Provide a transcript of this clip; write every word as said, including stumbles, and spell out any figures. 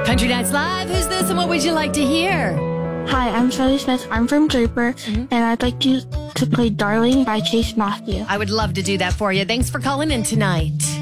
Country Nights Live. Who's this and what would you like to hear? Hi, I'm Shelly Smith. I'm from Draper, mm-hmm. and I'd like you to play Darling by Chase Matthew. I would love to do that for you. Thanks for calling in tonight.